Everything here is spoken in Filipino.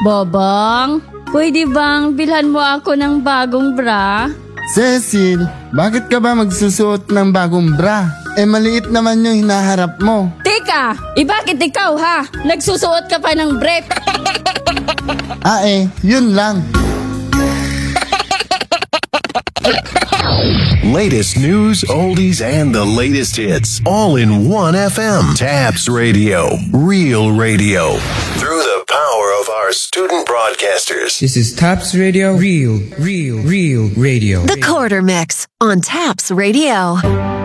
Bobong, pwede bang bilhan mo ako ng bagong bra? Cecil, bakit ka ba magsusuot ng bagong bra? Maliit naman yung hinaharap mo. Teka, bakit ikaw ha? Nagsusuot ka pa ng brief? Yun lang. Latest news, oldies, and the latest hits, all in one FM. Tabs Radio, real radio. Through the power of our student broadcasters. This is Taps Radio, real radio. The Quarter Mix on Taps Radio.